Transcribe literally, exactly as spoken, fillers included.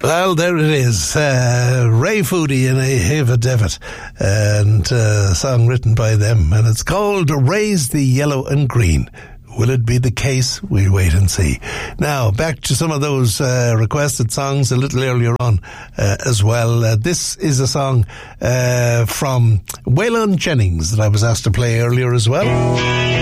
Well, there it is. Uh, Ray Foodie and Ava Devitt, and uh, a song written by them, and it's called Raise the Yellow and Green. Will it be the case? We'll wait and see. Now, back to some of those uh, requested songs a little earlier on uh, as well. Uh, this is a song uh, from Waylon Jennings that I was asked to play earlier as well.